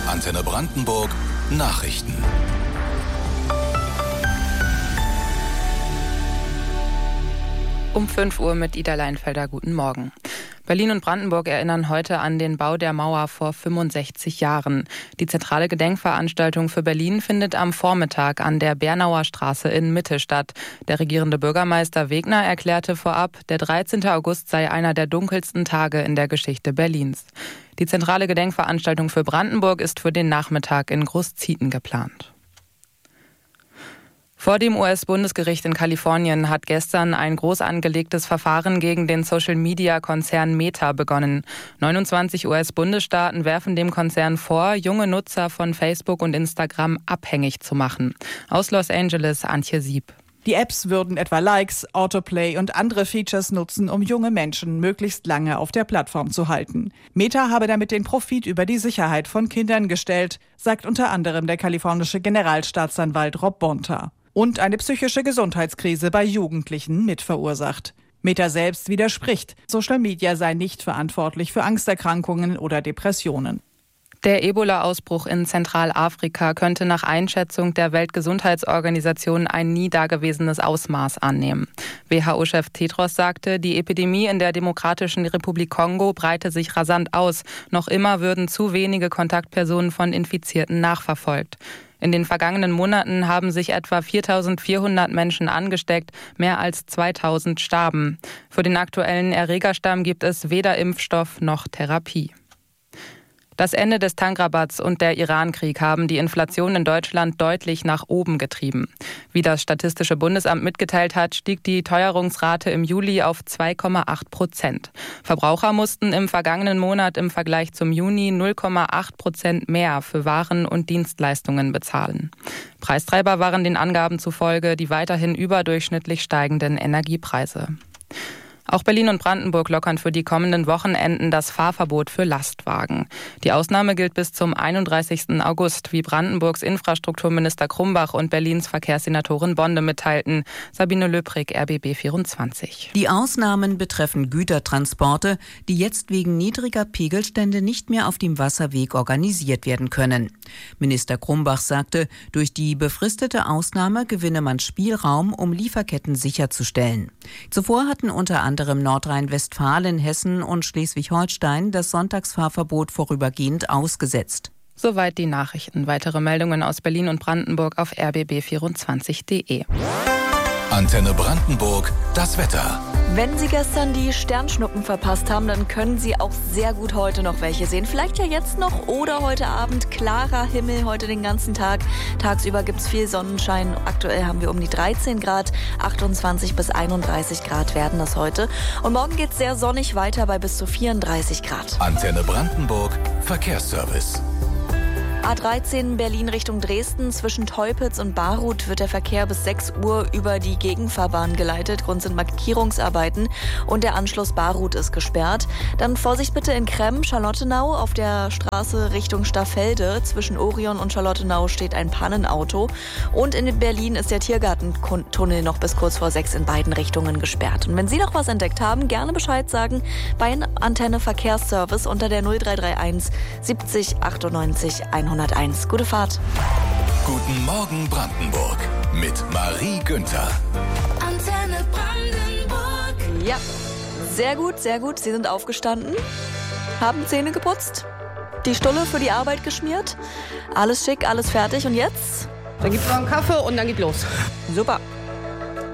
Antenne Brandenburg Nachrichten. Um 5 Uhr mit Ida Leinfelder. Guten Morgen. Berlin und Brandenburg erinnern heute an den Bau der Mauer vor 65 Jahren. Die zentrale Gedenkveranstaltung für Berlin findet am Vormittag an der Bernauer Straße in Mitte statt. Der regierende Bürgermeister Wegner erklärte vorab, der 13. August sei einer der dunkelsten Tage in der Geschichte Berlins. Die zentrale Gedenkveranstaltung für Brandenburg ist für den Nachmittag in Großzieten geplant. Vor dem US-Bundesgericht in Kalifornien hat gestern ein groß angelegtes Verfahren gegen den Social-Media-Konzern Meta begonnen. 29 US-Bundesstaaten werfen dem Konzern vor, junge Nutzer von Facebook und Instagram abhängig zu machen. Aus Los Angeles, Antje Sieb. Die Apps würden etwa Likes, Autoplay und andere Features nutzen, um junge Menschen möglichst lange auf der Plattform zu halten. Meta habe damit den Profit über die Sicherheit von Kindern gestellt, sagt unter anderem der kalifornische Generalstaatsanwalt Rob Bonta. Und eine psychische Gesundheitskrise bei Jugendlichen mitverursacht. Meta selbst widerspricht, Social Media sei nicht verantwortlich für Angsterkrankungen oder Depressionen. Der Ebola-Ausbruch in Zentralafrika könnte nach Einschätzung der Weltgesundheitsorganisation ein nie dagewesenes Ausmaß annehmen. WHO-Chef Tedros sagte, die Epidemie in der Demokratischen Republik Kongo breite sich rasant aus. Noch immer würden zu wenige Kontaktpersonen von Infizierten nachverfolgt. In den vergangenen Monaten haben sich etwa 4.400 Menschen angesteckt, mehr als 2.000 starben. Für den aktuellen Erregerstamm gibt es weder Impfstoff noch Therapie. Das Ende des Tankrabatts und der Iran-Krieg haben die Inflation in Deutschland deutlich nach oben getrieben. Wie das Statistische Bundesamt mitgeteilt hat, stieg die Teuerungsrate im Juli auf 2,8%. Verbraucher mussten im vergangenen Monat im Vergleich zum Juni 0,8% mehr für Waren und Dienstleistungen bezahlen. Preistreiber waren den Angaben zufolge die weiterhin überdurchschnittlich steigenden Energiepreise. Auch Berlin und Brandenburg lockern für die kommenden Wochenenden das Fahrverbot für Lastwagen. Die Ausnahme gilt bis zum 31. August, wie Brandenburgs Infrastrukturminister Krumbach und Berlins Verkehrssenatorin Bonde mitteilten. Sabine Löbrig, RBB 24. Die Ausnahmen betreffen Gütertransporte, die jetzt wegen niedriger Pegelstände nicht mehr auf dem Wasserweg organisiert werden können. Minister Krumbach sagte, durch die befristete Ausnahme gewinne man Spielraum, um Lieferketten sicherzustellen. Zuvor hatten unter anderem Nordrhein-Westfalen, Hessen und Schleswig-Holstein das Sonntagsfahrverbot vorübergehend ausgesetzt. Soweit die Nachrichten. Weitere Meldungen aus Berlin und Brandenburg auf rbb24.de. Antenne Brandenburg, das Wetter. Wenn Sie gestern die Sternschnuppen verpasst haben, dann können Sie auch sehr gut heute noch welche sehen. Vielleicht ja jetzt noch oder heute Abend. Klarer Himmel heute den ganzen Tag. Tagsüber gibt es viel Sonnenschein. Aktuell haben wir um die 13 Grad. 28 bis 31 Grad werden das heute. Und morgen geht es sehr sonnig weiter bei bis zu 34 Grad. Antenne Brandenburg, Verkehrsservice. A13 Berlin Richtung Dresden. Zwischen Teupitz und Baruth wird der Verkehr bis 6 Uhr über die Gegenfahrbahn geleitet. Grund sind Markierungsarbeiten und der Anschluss Baruth ist gesperrt. Dann Vorsicht bitte in Kremm, Charlottenau auf der Straße Richtung Staffelde. Zwischen Orion und Charlottenau steht ein Pannenauto. Und in Berlin ist der Tiergartentunnel noch bis kurz vor 6 in beiden Richtungen gesperrt. Und wenn Sie noch was entdeckt haben, gerne Bescheid sagen bei Antenne Verkehrsservice unter der 0331 70 98 101. Gute Fahrt. Guten Morgen Brandenburg mit Marie Günther. Antenne Brandenburg. Ja, sehr gut, sehr gut. Sie sind aufgestanden, haben Zähne geputzt, die Stulle für die Arbeit geschmiert. Alles schick, alles fertig. Und jetzt? Dann gibt's noch einen Kaffee und dann geht los. Super.